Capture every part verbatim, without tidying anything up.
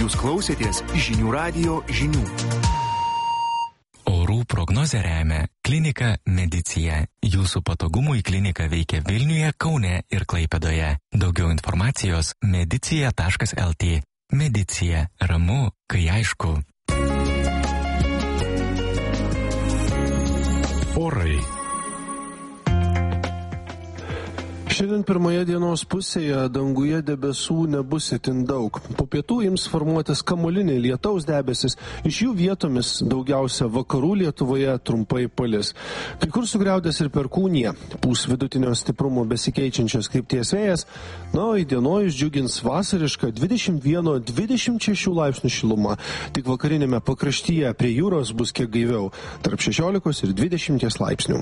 Jūs klausėtės žinių radijo žinių. Orų prognozę remia Klinika Medicija. Jūsų patogumui klinika veikia Vilniuje, Kaune ir Klaipėdoje. Daugiau informacijos medicija taškas lt. Medicija. Ramu, kai aišku. Orai. Šiandien pirmoje dienos pusėje danguje debesų nebus itin daug. Po pietų ims formuotis kamuoliniai lietaus debesis, iš jų vietomis daugiausia vakarų Lietuvoje trumpai palis. Kai kur sugriaudės ir perkūnija, pūs vidutinio stiprumo besikeičiančios krypties vėjas, na, o įdienojus džiugins vasarišką dvidešimt vieną dvidešimt šešių laipsnių šilumą. Tik vakarinėme pakraštyje prie jūros bus kiek gaiviau, tarp šešiolikos ir dvidešimties laipsnių.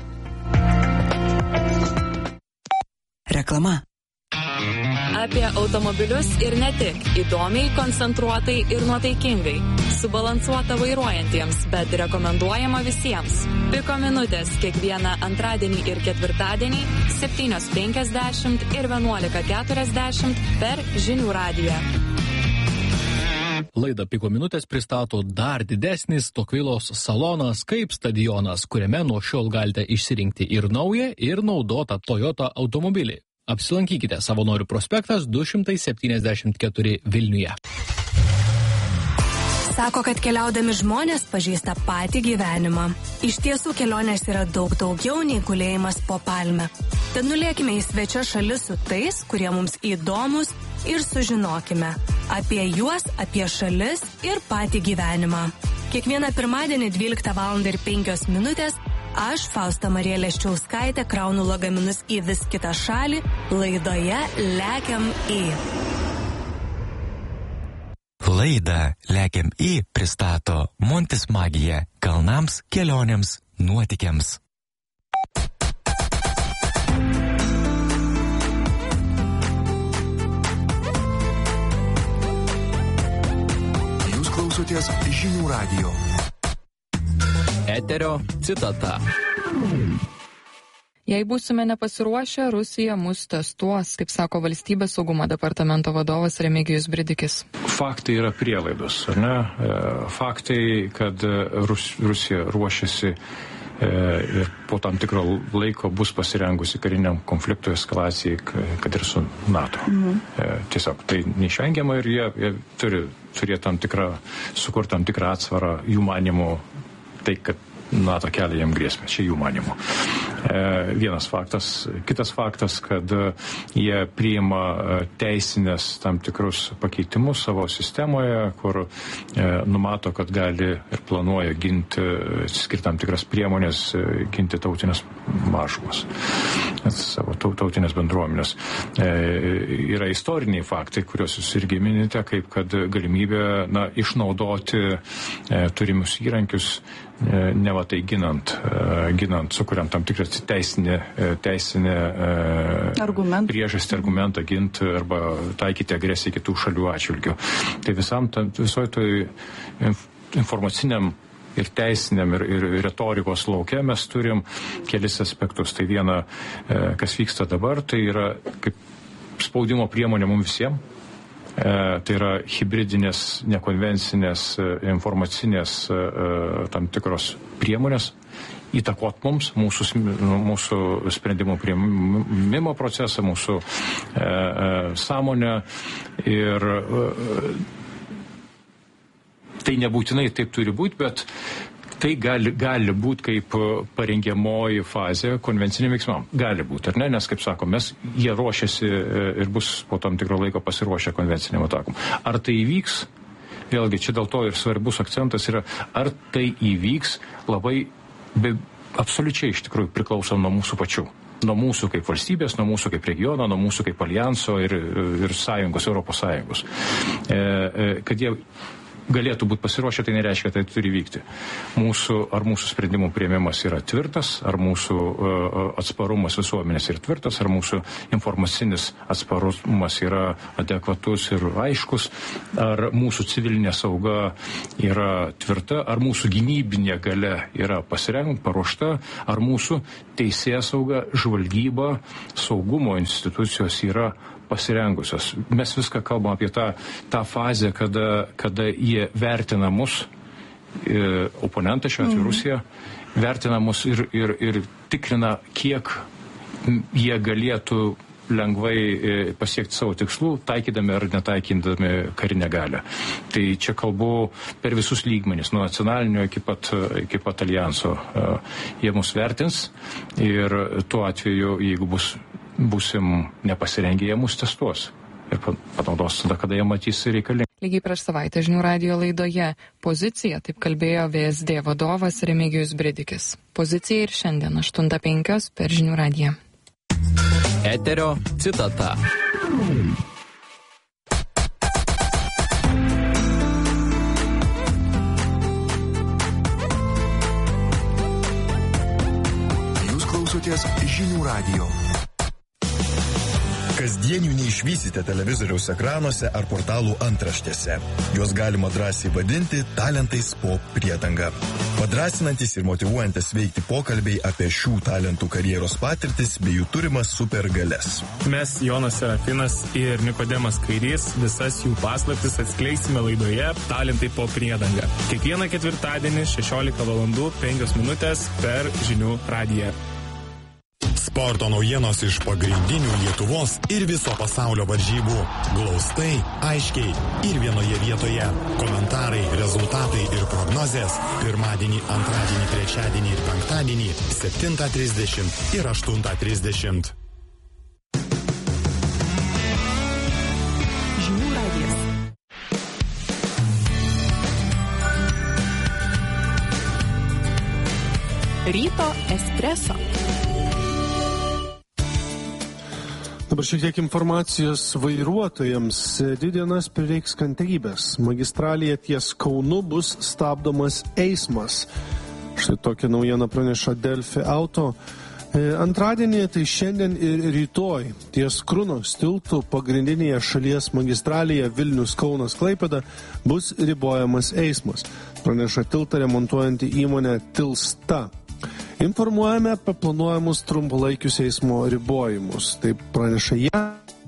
Reklama. Apie automobilius ir ne tik. Įdomiai, koncentruotai ir nuotaikingai. Subalansuota vairuojantiems, bet rekomenduojama visiems. Piko minutės kiekvieną antradienį ir ketvirtadienį septynios penkiasdešimt ir vienuolika keturiasdešimt per žinių radiją. Laidą Piko minutės pristato dar didesnis Tokvilos salonas kaip stadionas, kuriame nuo šiol galite išsirinkti ir naują, ir naudotą Toyota automobilį. Apsilankykite Savanorių prospektas du šimtai septyniasdešimt keturi Vilniuje. Sako, kad keliaudami žmonės pažįsta patį gyvenimą. Iš tiesų kelionės yra daug daugiau nei gulėjimas po palme. Tad nulėkime į svečias šalis su tais, kurie mums įdomus, ir sužinokime apie juos, apie šalis ir patį gyvenimą. Kiekvieną pirmadienį dvyliktą valandą ir penkios minutės aš, Fausta Marija Leščiauskaitė, kraunu lagaminus į vis kitą šalį laidoje Lekiam į. Laidą Lekiam į pristato Montis Magija kalnams, kelionėms, nuotykiams. Jūs klausotės žinių radijo. Eterio citata. Jei būsime nepasiruošę, Rusija mus testuos, kaip sako Valstybės saugumo departamento vadovas Remigijus Bridikis. Faktai yra prielaidos, ar ne? Faktai, kad Rus, Rusija ruošiasi ir po tam tikro laiko bus pasirengusi kariniam konflikto eskalacijai, kad ir su NATO. Mhm. Tiesiog tai neišvengiama ir jie, jie turi turėti tam tikrą, sukurti tam tikrą atsvarą jų manymų, tai, kad NATO kelia jam grėsmę, čia jų manymų. E, vienas faktas. Kitas faktas, kad jie priima teisinės tam tikrus pakeitimus savo sistemoje, kur e, numato, kad gali ir planuoja ginti, skirti tam tikras priemonės, ginti tautinės mažumas, savo tautinės bendruomenės. E, yra istoriniai faktai, kuriuos jūs irgi minite, kaip kad galimybė na, išnaudoti e, turimus įrankius, neva tai ginant, ginant, sukuriant tam tikrą teisinę, teisinę Argument. priežastį, argumentą ginti arba taikyti agresiją kitų šalių atžvilgių. Tai visam, visoje toj informaciniam ir teisiniam ir, ir retorikos lauke mes turim kelis aspektus. Tai viena, kas vyksta dabar, tai yra kaip spaudimo priemonė mums visiems. E, tai yra hibridinės, nekonvencinės, informacinės e, tam tikros priemonės įtakot mums, mūsų, mūsų sprendimų priėmimo procesą, mūsų e, e, sąmonę ir e, tai nebūtinai taip turi būti, bet tai gali, gali būti kaip parengiamoji fazė konvenciniam veiksmam. Gali būti, ar ne? Nes, kaip sako, mes, jie ruošiasi ir bus po tam tikro laiko pasiruošę konvenciniam atakom. Ar tai įvyks? Vėlgi, čia dėl to ir svarbus akcentas yra, ar tai įvyks labai, be, absoliučiai iš tikrųjų priklauso nuo mūsų pačių. Nuo mūsų kaip valstybės, nuo mūsų kaip regiono, nuo mūsų kaip alijanso ir, ir sąjungos, Europos sąjungos. E, e, kad jie galėtų būti pasiruošę, tai nereiškia, tai turi vykti. Mūsų, ar mūsų sprendimų priėmimas yra tvirtas, ar mūsų uh, atsparumas visuomenės yra tvirtas, ar mūsų informacinis atsparumas yra adekvatus ir aiškus, ar mūsų civilinė sauga yra tvirta, ar mūsų gynybinė galia yra pasirengt, paruošta, ar mūsų teisėsauga, žvalgyba, saugumo institucijos yra pasirengusios. Mes viską kalbam apie tą, tą fazę, kada, kada jie vertina mus, e, oponentą šiuo atveju mm. Rusija, vertina mus ir, ir, ir tikrina, kiek jie galėtų lengvai pasiekti savo tikslų, taikydami ar netaikydami karinę galią. Tai čia kalbu per visus lygmenis, nuo nacionalinio iki pat, iki pat alijanso. Jie mus vertins ir tuo atveju, jeigu bus, busim nepasirengę, jie mus testuos ir panaudos tada, kada jie matys reikalingi. Lygiai prieš savaitę Žinių radijo laidoje Pozicija, taip kalbėjo V S D vadovas Remigijus Bridikis. Pozicija ir šiandien aštuntą penkios per Žinių radiją. Eterio citata. Jūs klausotės Žinių radijo. Kasdienių neišvysite televizoriaus ekranuose ar portalų antraštėse. Juos galima drąsiai vadinti talentais po priedanga. Padrasinantis ir motyvuojantis veikti pokalbiai apie šių talentų karjeros patirtis bei jų turimas supergalias. Mes, Jonas Serafinas ir Nikodemas Kairys, visas jų paslaptis atskleisime laidoje Talentai po priedanga. Kiekvieną ketvirtadienį šešiolika valandų penkios minutės per Žinių radiją. Sporto naujienos iš pagrindinių Lietuvos ir viso pasaulio varžybų. Glaustai, aiškiai ir vienoje vietoje. Komentarai, rezultatai ir prognozės. Pirmadienį, antradienį, trečiadienį ir penktadienį. septintą trisdešimt ir aštuntą trisdešimt. Žinių radijas. Ryto espreso. Dabar šiek tiek informacijos vairuotojams. Dvi dienas prireiks kantrybės. Magistralėje ties Kaunu bus stabdomas eismas. Štai tokią naujieną praneša Delfi Auto. Antradienį, tai šiandien ir rytoj, ties Krunos tiltų pagrindinėje šalies magistralėje Vilnius Kaunas Klaipėda bus ribojamas eismas. Praneša tiltą remontuojanti įmonė Tilsta. Informuojame apie planuojamus trumpalaikius eismo ribojimus. Taip praneša jie.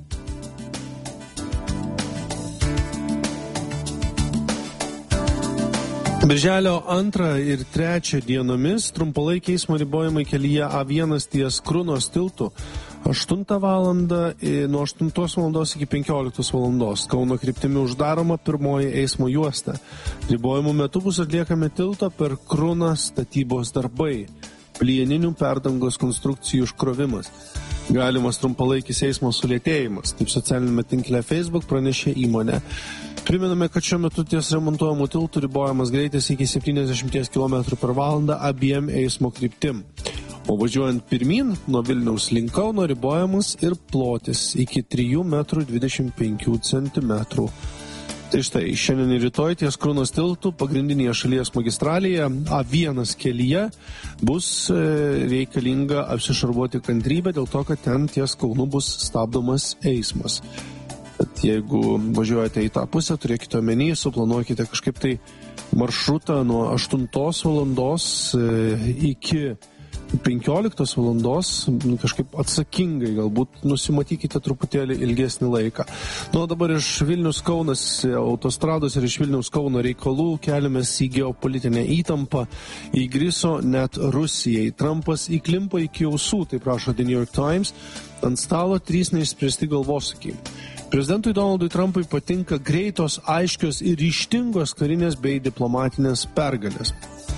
Birželio antrą ir trečią dienomis trumpalaikiai eismo ribojimai kelyje A vienas ties Krunos tiltų aštuntą valandą nuo aštuntos valandos iki penkioliktos valandos. Kauno kryptimi uždaroma pirmoji eismo juosta. Ribojimų metu bus atliekami tilto per Kruną statybos darbai. Plieninių perdangos konstrukcijų užkrovimas. Galimas trumpalaikis eismo sulėtėjimas. Taip socialinėme tinkle Facebook pranešė įmonė. Priminame, kad šiuo metu ties remontuojamų tiltų ribojamas greitis iki septyniasdešimt kilometrų per valandą abiem eismo kryptim. O važiuojant pirmin, nuo Vilniaus link Kauno ribojamas ir plotis iki trijų metrų dvidešimt penkių centimetrų. Tai štai, šiandien ir rytoj ties Krunos tiltų pagrindinėje šalies magistralėje A vienas kelyje bus reikalinga apsišarvuoti kantrybę dėl to, kad ten ties Kaunu bus stabdomas eismas. Tad jeigu važiuojate į tą pusę, turėkite omeny, suplanuokite kažkaip tai maršrutą nuo aštuntos valandos iki penkioliktos valandos, kažkaip atsakingai, galbūt nusimatykite truputėlį ilgesnį laiką. Nu, dabar iš Vilnius Kaunas autostrados ir iš Vilniaus Kauno reikalų keliamės į geopolitinę įtampą, įgriso net Rusijai. Trumpas įklimpa iki ausų, taip rašo The New York Times, ant stalo trys neišspręsti galvosakiai. Prezidentui Donaldui Trumpui patinka greitos, aiškios ir ryžtingos karinės bei diplomatinės pergalės.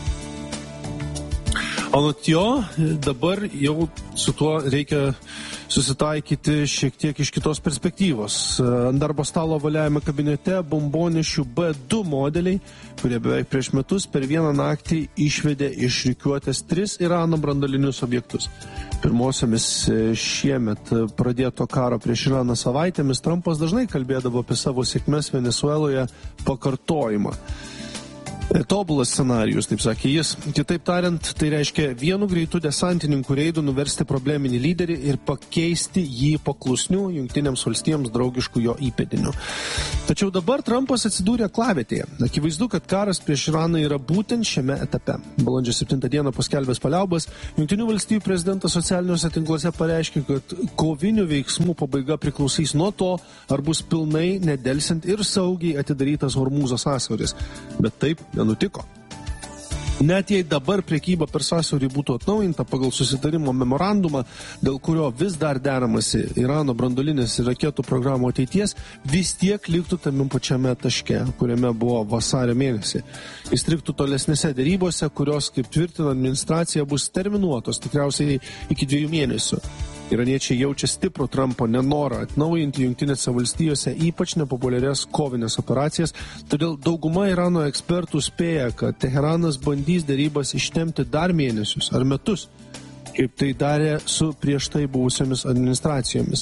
Anot jo, dabar jau su tuo reikia susitaikyti šiek tiek iš kitos perspektyvos. Ant darbo stalo valiajame kabinete bombonešių B du modeliai, kurie beveik prieš metus per vieną naktį išvedė iš rikiuotės tris Irano branduolinius objektus. Pirmosiomis šiemet pradėto karo prieš Iraną savaitėmis Trumpas dažnai kalbėdavo apie savo sėkmes Venesueloje pakartojimą. Tobulas scenarijus, taip sakė jis. Kitaip tariant, tai reiškia vienu greitu desantininkų reidu nuversti probleminį lyderį ir pakeisti jį paklusnių Jungtinėms valstijoms draugiškų jo įpėdinių. Tačiau dabar Trumpas atsidūrė aklavietėje. Akivaizdu, kad karas prieš Iraną yra būtent šiame etape. Balandžio septintą dieną paskelbęs paliaubas, Jungtinių valstijų prezidentas socialiniuose tinkluose pareiškė, kad kovinių veiksmų pabaiga priklausys nuo to, ar bus pilnai, nedelsiant ir saugiai atidarytas Hormūzo sąsiauris. Bet taip nenutiko. Net jei dabar prekyba per sąsiaurį būtų atnaujinta pagal susitarimo memorandumą, dėl kurio vis dar deramasi Irano branduolinės ir raketų programų ateities, vis tiek liktų tame pačiame taške, kuriame buvo vasario mėnesį. Įstriktų tolesnėse dėrybose, kurios, kaip tvirtina administracija, bus terminuotos tikriausiai iki dviejų mėnesių. Iraniečiai jaučia stiprų Trumpo nenorą atnaujinti Jungtinėse valstijose ypač nepopuliarias kovinės operacijas, todėl dauguma Irano ekspertų spėja, kad Teheranas bandys dėrybas ištempti dar mėnesius ar metus, kaip tai darė su prieš tai buvusiamis administracijomis.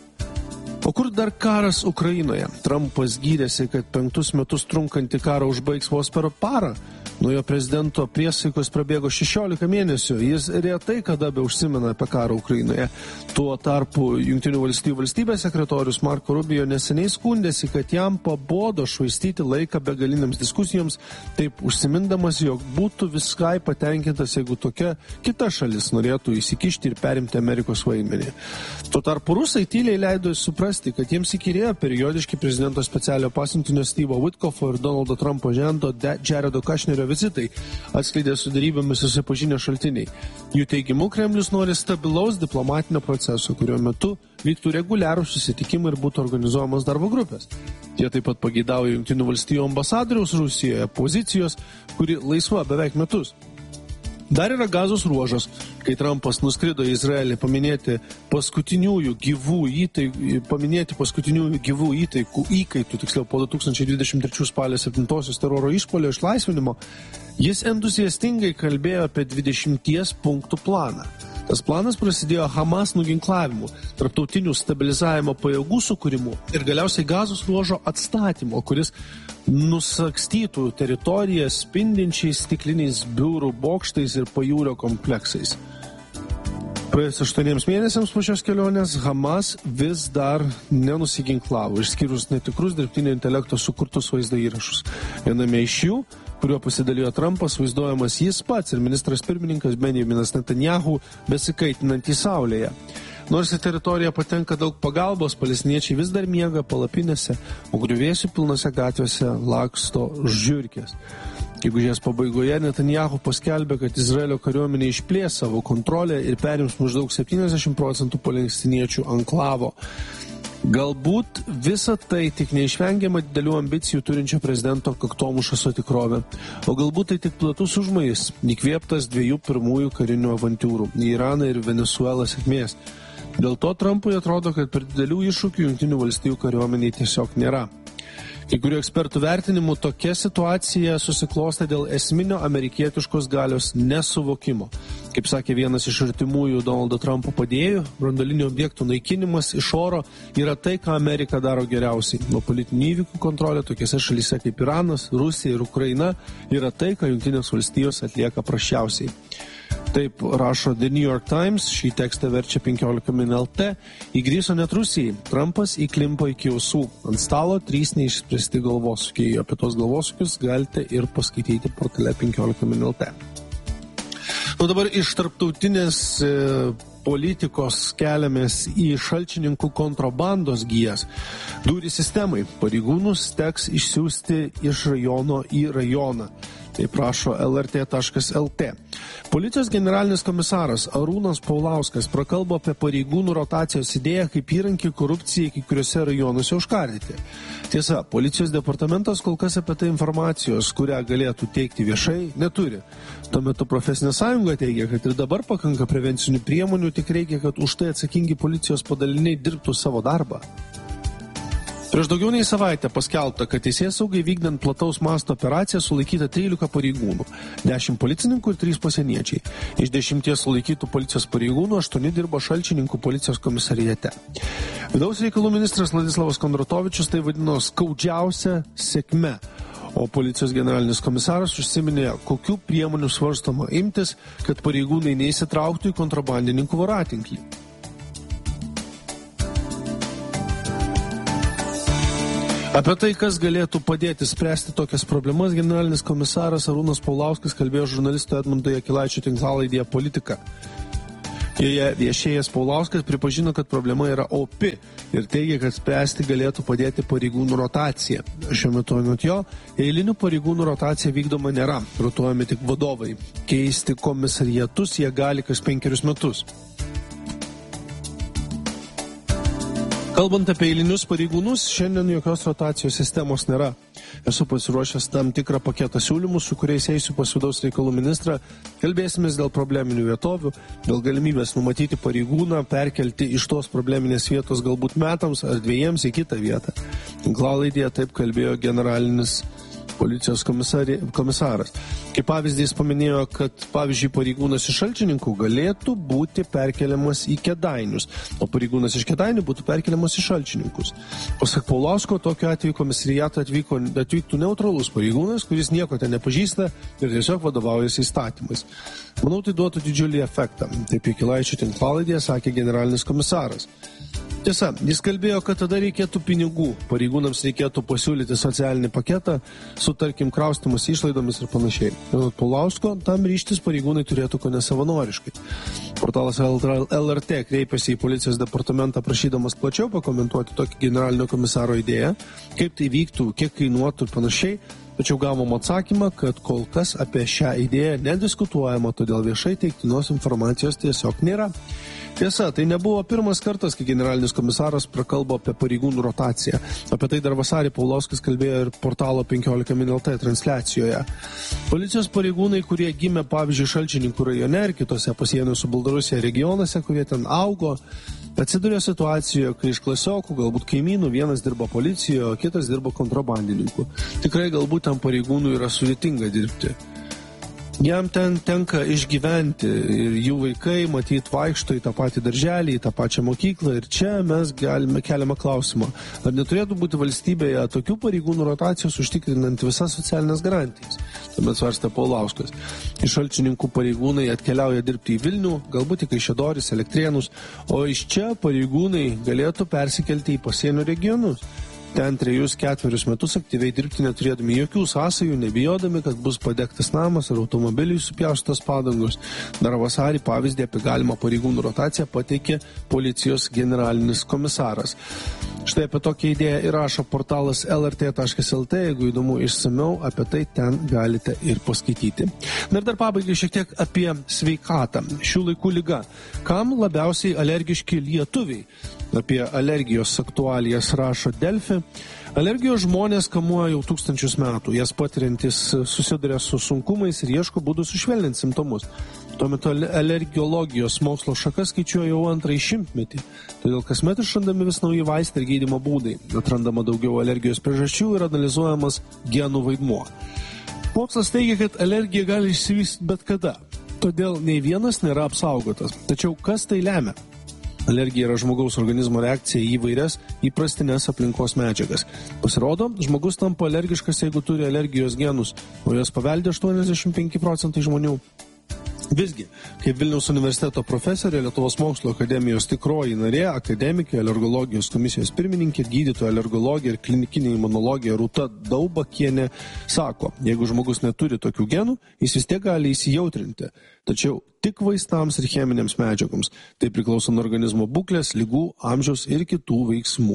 O kur dar karas Ukrainoje? Trumpas gyrėsi, kad penktus metus trunkantį karą užbaigs vos per parą. Nuo jo prezidento priesaikos prabėgo šešiolika mėnesių. Jis retai kada be užsimena apie karą Ukrainoje. Tuo tarpu Jungtinių valstijų valstybės sekretorius Marco Rubio neseniai skundėsi, kad jam pabodo švaistyti laiką begaliniams diskusijoms, taip užsimindamas, jog būtų viskai patenkintas, jeigu tokia kita šalis norėtų įsikišti ir perimti Amerikos vaidmenį. Tuo tarpu rusai tyliai leido suprasti, kad jiems įkyrėjo periodiški prezidento specialio pasiuntinio Steve'o Witkoffo ir Donaldo Trumpo žento Jaredo Kushnerio vizitai, atskleidė su darybėmis susipažinę šaltiniai. Jų teigimu, Kremlius nori stabilaus diplomatinio proceso, kurio metu vyktų reguliarūs susitikimai ir būtų organizuojamos darbo grupės. Jie taip pat pageidauja Jungtinių valstijų ambasadoriaus Rusijoje pozicijos, kuri laisva beveik metus. Dar yra Gazos ruožas, kai Trumpas nuskrido į Izraelį paminėti paskutiniųjų gyvų įtaikų, paminėti paskutiniųjų gyvų įtaikų įkaitų, tiksliau po du tūkstančiai dvidešimt trečių spalio septintosios teroro išpuolio išlaisvinimo, jis entuziastingai kalbėjo apie dvidešimties punktų planą. Tas planas prasidėjo Hamas nuginklavimu, tarptautinių stabilizavimo pajėgų sukūrimu ir galiausiai Gazos ruožo atstatymo, kuris nusakstytų teritoriją spindinčiais stikliniais biurų bokštais ir pajūrio kompleksais. Praėjus aštuoniems mėnesiams po šios kelionės Hamas vis dar nenusiginklavo, išskyrus netikrus dirbtinio intelekto sukurtus vaizdo įrašus. Viename iš jų, kuriuo pasidalijo Trumpas, vaizduojamas jis pats ir ministras pirmininkas Benjaminas Netanyahu besikaitinantį saulėje. Nors į teritoriją patenka daug pagalbos, palestiniečiai vis dar miega palapinėse, o griuvėsių pilnose gatvėse laksto žiurkės. Gegužės pabaigoje Netanyahu paskelbė, kad Izraelio kariuomenė išplės savo kontrolę ir perims maždaug septyniasdešimt procentų palestiniečių anklavo. Galbūt visa tai tik neišvengiama didelių ambicijų turinčio prezidento kaktomušaso tikrovė, o galbūt tai tik platus užmojis, įkvėptas dviejų pirmųjų karinių avantiūrų – Iraną ir Venezuelą sėkmės. Dėl to Trumpui atrodo, kad per didelių iššūkių Jungtinių valstijų kariuomeniai tiesiog nėra. Kai kurių ekspertų vertinimų tokia situacija susiklostė dėl esminio amerikietiškos galios nesuvokimo. Kaip sakė vienas iš artimųjų Donaldo Trumpo padėjėjų, branduolinių objektų naikinimas iš oro yra tai, ką Amerika daro geriausiai. Nuo politinių įvykių kontrolė tokiose šalyse kaip Iranas, Rusija ir Ukraina yra tai, ką Jungtinės valstijos atlieka prasčiausiai. Taip rašo The New York Times, šį tekstą verčia penkiolika min L T, įgryso net Rusijai. Trumpas įklimpo iki ausų. Ant stalo trys neišspręsti galvosūkiai. Apie tos galvosūkius galite ir paskaityti portale penkiolika min L T. Nu dabar iš tarptautinės e, politikos keliamės į šalčininkų kontrabandos gijas. Durį sistemai. Pareigūnus teks išsiųsti iš rajono į rajoną. Tai prašo L R T taškas L T. Policijos generalinis komisaras Arūnas Paulauskas prakalbo apie pareigūnų rotacijos idėją kaip įrankį korupcijai kai kuriuose rajonuose užkardyti. Tiesa, policijos departamentas kol kas apie tai informacijos, kurią galėtų teikti viešai, neturi. Tuo metu profesinė sąjunga teigia, kad ir dabar pakanka prevencinių priemonių, tik reikia, kad už tai atsakingi policijos padaliniai dirbtų savo darbą. Prieš daugiau nei savaitę paskelbta, kad teisėsaugai vykdant plataus masto operaciją sulaikyta trylika pareigūnų, dešimt policininkų ir trys pasieniečiai. Iš dešimties sulaikytų policijos pareigūnų aštuoni dirbo Šalčininkų policijos komisariate. Vidaus reikalų ministras Vladislavas Kondratovičius tai vadino skaudžiausia sėkme, O policijos generalinis komisaras užsiminė, kokių priemonių svarstoma imtis, kad pareigūnai neįsitrauktų į kontrabandininkų voratinklį. Apie tai, kas galėtų padėti spręsti tokias problemas, generalinis komisaras Arūnas Paulauskas kalbėjo žurnalisto Edmundo Jakilaičio tinklalaidėje Politika. Joje viešėjęs Paulauskas pripažino, kad problema yra opi ir teigia, kad spręsti galėtų padėti pareigūnų rotacija. Šiuo metu anot jo, eilinių pareigūnų rotacija vykdoma nėra, rotuojami tik vadovai. Keisti komisariatus jie gali kas penkerius metus. Kalbant apie eilinius pareigūnus, šiandien jokios rotacijos sistemos nėra. Esu pasiruošęs tam tikrą paketą siūlymų, su kuriais eisiu pas vidaus reikalų ministrą. Kalbėsimės dėl probleminių vietovių, dėl galimybės numatyti pareigūną, perkelti iš tos probleminės vietos galbūt metams ar dviejiems į kitą vietą. Tinklalaidėje taip kalbėjo generalinis policijos komisaras. Kaip pavyzdys paminėjo, kad pavyzdžiui pareigūnas iš Šalčininkų galėtų būti perkeliamas į Kėdainius, o pareigūnas iš Kėdainių būtų perkeliamas į Šalčininkus. Pasak Paulausko, tokiu atveju komisariatą atvyko, atvyktų neutralus pareigūnas, kuris nieko ten nepažįsta ir tiesiog vadovaujasi įstatymais. Manau, tai duotų didžiulį efektą. Taip Jakilaičio tinklalaidėje sakė generalinis komisaras. Tiesa, jis kalbėjo, kad tada reikėtų pinigų, pareigūnams reikėtų pasiūlyti socialinį paketą su, tarkim, kraustymus išlaidomis ir panašiai. Anot Paulausko, tam ryštis pareigūnai turėtų ko nesavanoriškai. Portalas L R T kreipėsi į policijos departamentą prašydamas plačiau pakomentuoti tokį generalinio komisaro idėją, kaip tai vyktų, kiek kainuotų ir panašiai, tačiau gavom atsakymą, kad kol kas apie šią idėją nediskutuojama, todėl viešai teiktinos informacijos tiesiog nėra. Tiesa, tai nebuvo pirmas kartas, kai generalinis komisaras prakalbo apie pareigūnų rotaciją. Apie tai dar vasarį Paulauskas kalbėjo ir portalo penkiolika min L T transliacijoje. Policijos pareigūnai, kurie gimė, pavyzdžiui, Šalčininkų rajone ir kitose pasienio su Baltarusija regionuose, kurie ten augo, atsidūrė situacijoje, kai iš klasiokų, galbūt kaimynų, vienas dirba policijoje, o kitas dirba kontrabandininku. Tikrai galbūt tam pareigūnų yra sudėtinga dirbti. Jam ten tenka išgyventi ir jų vaikai, matyt, vaikšto į tą patį darželį, į tą pačią mokyklą ir čia mes galime keliamą klausimą. Ar neturėtų būti valstybėje tokių pareigūnų rotacijos užtikrinant visas socialinės garantijas? Tuomet svarstė Paulauskas. Iš Šalčininkų pareigūnai atkeliauja dirbti į Vilnių, galbūt į Kaišiadoris, Elektrėnus, o iš čia pareigūnai galėtų persikelti į pasienio regionus. Ten trejus ketverius metus aktyviai dirbti neturėdami jokių sąsajų, nebijodami, kad bus padegtas namas ar automobiliui supjaustas padangos. Dar vasarį pavyzdį apie galimą pareigūnų rotaciją pateikė policijos generalinis komisaras. Štai apie tokią idėją įrašo portalas L R T taškas L T, jeigu įdomu išsamiau, apie tai ten galite ir paskaityti. Na ir dar pabaigai šiek tiek apie sveikatą. Šių laikų liga. Kam labiausiai alergiški lietuviai? Apie alergijos aktualijas rašo Delfi. Alergijos žmonės kamuoja jau tūkstančius metų. Jas patiriantis susiduria su sunkumais ir ieško būdų sušvelninti simptomus. Tuo metu alergiologijos mokslo šaka skaičiuoja jau antrąjį šimtmetį. Todėl kasmet išrandami vis nauji vaistai ir gydymo būdai. Atrandama daugiau alergijos priežasčių ir analizuojamas genų vaidmuo. Mokslas teigia, kad alergija gali išsivystyti bet kada. Todėl nei vienas nėra apsaugotas. Tačiau kas tai lemia? Alergija yra žmogaus organizmo reakcija į įvairias įprastinės aplinkos medžiagas. Pasirodo, žmogus tampa alergiškas, jeigu turi alergijos genus, o jos paveldė aštuoniasdešimt penki procentai žmonių. Visgi, kaip Vilniaus universiteto profesorė, Lietuvos mokslo akademijos tikroji narė, akademikė, alergologijos komisijos pirmininkė, gydytoja alergologija ir klinikinė imunologija Rūta Daubakienė sako, jeigu žmogus neturi tokių genų, jis vis tiek gali įsijautrinti. Tačiau tik vaistams ir cheminėms medžiagoms. Tai priklauso nuo organizmo būklės, ligų, amžiaus ir kitų veiksmų.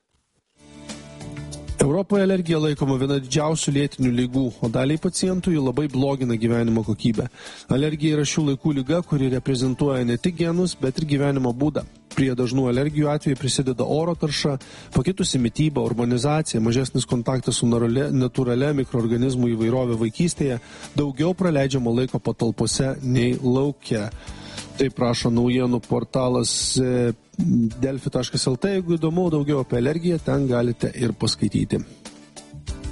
Europoje alergija laikoma viena didžiausių lėtinių ligų, o daliai pacientų ji labai blogina gyvenimo kokybę. Alergija yra šių laikų liga, kuri reprezentuoja ne tik genus, bet ir gyvenimo būdą. Prie dažnų alergijų atveju prisideda oro tarša, pakitusi mityba, urbanizacija, mažesnis kontaktas su natūralia mikroorganizmų įvairovė vaikystėje, daugiau praleidžiamo laiko patalpose nei lauke. Taip prašo naujienų portalas delfi taškas L T. Jeigu įdomu daugiau apie alergiją, ten galite ir paskaityti.